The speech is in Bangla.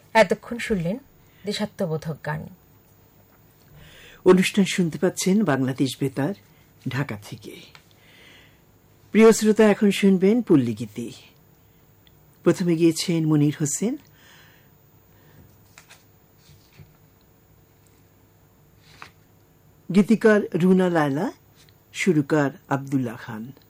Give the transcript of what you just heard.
এতক্ষণ শুনলেন দেশাত্মবোধক গান। অনুষ্ঠান শুনতে পাচ্ছেন বাংলাদেশ বেতার ঢাকা থেকে। প্রিয় শ্রোতা, এখন শুনবেন পল্লীগীতি। প্রথমে গিয়েছেন মনির হোসেন, গীতিকার রুনা লায়লা, সুরকার আব্দুল্লাহ খান।